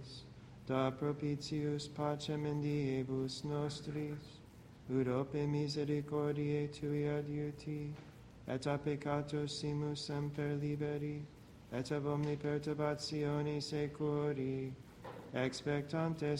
nobis, da propitius pacem in diebus nostris, ut ope misericordiae tui adiuti, et a peccatos simus semper liberi, et ab omni perturbatione securi, expectantes